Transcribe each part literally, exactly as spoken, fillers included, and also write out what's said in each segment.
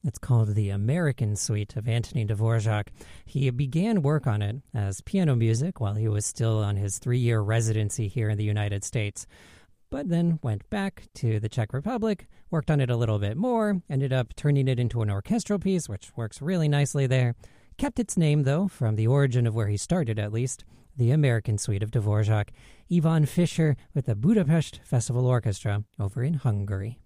It's called the American Suite of Antonin Dvorak. He began work on it as piano music while he was still on his three-year residency here in the United States, but then went back to the Czech Republic, worked on it a little bit more, ended up turning it into an orchestral piece, which works really nicely there. Kept its name, though, from the origin of where he started, at least, the American Suite of Dvorak. Ivan Fischer with the Budapest Festival Orchestra over in Hungary.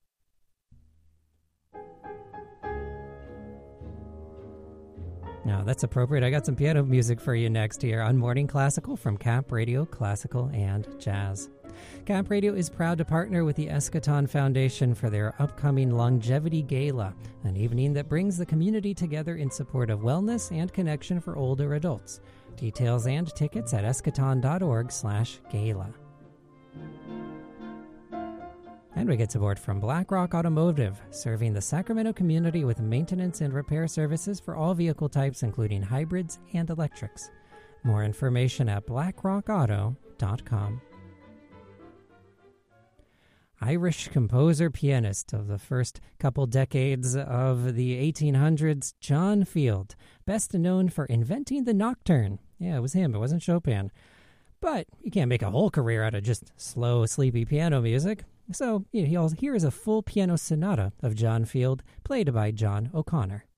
Now, that's appropriate. I got some piano music for you next here on Morning Classical from Cap Radio Classical and Jazz. Cap Radio is proud to partner with the Eschaton Foundation for their upcoming Longevity Gala, an evening that brings the community together in support of wellness and connection for older adults. Details and tickets at eschaton.org slash gala. And we get support from BlackRock Automotive, serving the Sacramento community with maintenance and repair services for all vehicle types, including hybrids and electrics. More information at black rock auto dot com. Irish composer pianist of the first couple decades of the eighteen hundreds, John Field, best known for inventing the nocturne. Yeah, it was him. It wasn't Chopin. But you can't make a whole career out of just slow, sleepy piano music. So you know, here is a full piano sonata of John Field, played by John O'Connor.